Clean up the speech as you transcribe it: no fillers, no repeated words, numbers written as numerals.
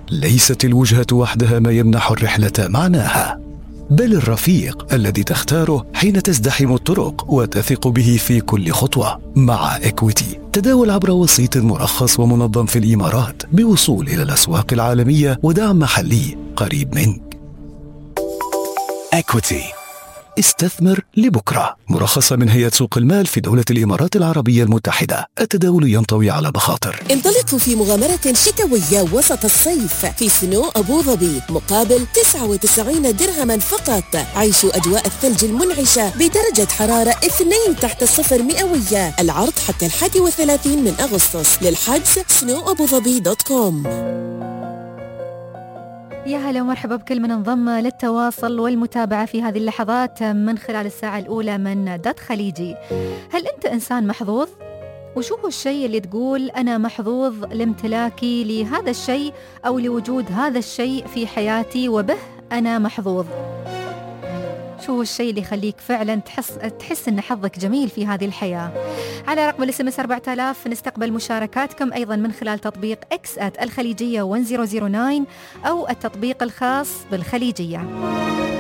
ليست الوجهة وحدها ما يمنح الرحلة معناها، بل الرفيق الذي تختاره حين تزدحم الطرق وتثق به في كل خطوة. مع إكويتي تداول عبر وسيط مرخص ومنظم في الإمارات بوصول إلى الأسواق العالمية ودعم محلي قريب منك. إكويتي، استثمر لبكرة. مرخصة من هيئة سوق المال في دولة الإمارات العربية المتحدة. التداول ينطوي على مخاطر. انطلقوا في مغامرة شتوية وسط الصيف في سنو أبو ظبي مقابل 99 درهما فقط. عيشوا أجواء الثلج المنعشة بدرجة حرارة 2 تحت الصفر مئوية. العرض حتى 31 من أغسطس. للحجز snowabudhabi.com. يا هلا ومرحبا بكل من انضم للتواصل والمتابعة في هذه اللحظات من خلال الساعة الأولى من دات خليجي. هل أنت إنسان محظوظ؟ وشو هو الشيء اللي تقول أنا محظوظ لامتلاكي لهذا الشيء أو لوجود هذا الشيء في حياتي وبه أنا محظوظ؟ شو هو الشيء اللي يخليك فعلا تحس أن حظك جميل في هذه الحياة؟ على رقم الSMS 4000 نستقبل مشاركاتكم أيضا من خلال تطبيق X@الخليجية 1009 أو التطبيق الخاص بالخليجية.